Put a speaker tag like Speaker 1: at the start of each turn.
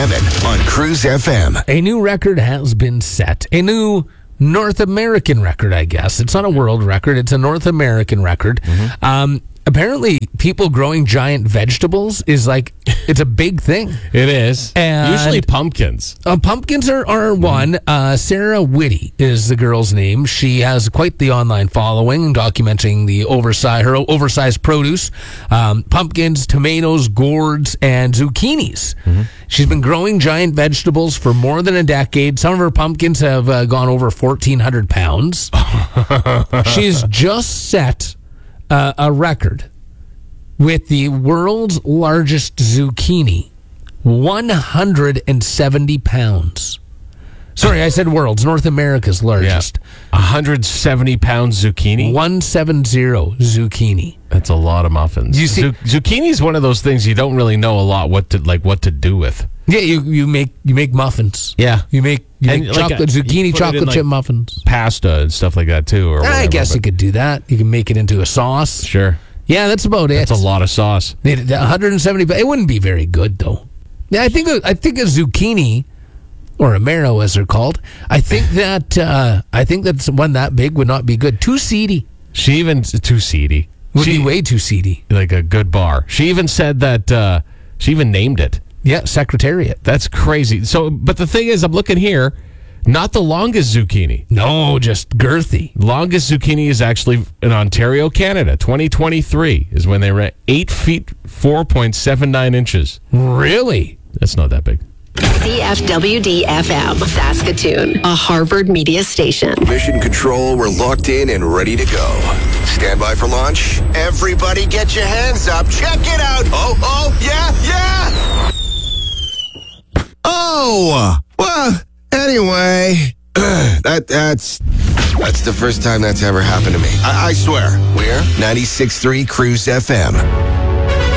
Speaker 1: 7 on Cruise FM.
Speaker 2: A new record has been set. A new North American record, I guess. It's not a world record. It's a North American record. Apparently, people growing giant vegetables is it's a big thing.
Speaker 3: It is.
Speaker 2: And
Speaker 3: usually pumpkins.
Speaker 2: Pumpkins are one. Sarah Whitty is the girl's name. She has quite the online following, documenting her oversized produce, pumpkins, tomatoes, gourds, and zucchinis. She's been growing giant vegetables for more than a decade. Some of her pumpkins have gone over 1,400 pounds. She's just set a record with the world's largest zucchini, 170 pounds. Sorry, I said world's, North America's largest.
Speaker 3: 170 pounds zucchini?
Speaker 2: 170 zucchini.
Speaker 3: That's a lot of muffins.
Speaker 2: You see,
Speaker 3: zucchini is one of those things you don't really know a lot what to do with.
Speaker 2: Yeah, you make muffins.
Speaker 3: Yeah.
Speaker 2: You make zucchini chocolate chip muffins.
Speaker 3: Pasta and stuff like that too. Or
Speaker 2: I
Speaker 3: whatever,
Speaker 2: guess you could do that. You can make it into a sauce.
Speaker 3: Sure.
Speaker 2: Yeah, that's about it.
Speaker 3: That's a lot of sauce.
Speaker 2: 170, but it wouldn't be very good though. Yeah, I think a zucchini, or a marrow as they're called, I think that's one that big would not be good. Too seedy.
Speaker 3: Too seedy.
Speaker 2: Would be way too seedy.
Speaker 3: Like a good bar. She even said that. She even named it.
Speaker 2: Yeah, Secretariat.
Speaker 3: That's crazy. So, but the thing is, I'm looking here. Not the longest zucchini.
Speaker 2: No, just girthy.
Speaker 3: Longest zucchini is actually in Ontario, Canada. 2023 is when they were 8 feet 4.79 inches.
Speaker 2: Really?
Speaker 3: That's not that big.
Speaker 4: CFWD-FM, Saskatoon, a Harvard media station.
Speaker 1: Mission Control, we're locked in and ready to go. Stand by for launch. Everybody get your hands up. Check it out. Oh, yeah. Oh, well, anyway, that's the first time that's ever happened to me. I swear. We're 96.3 Cruise FM.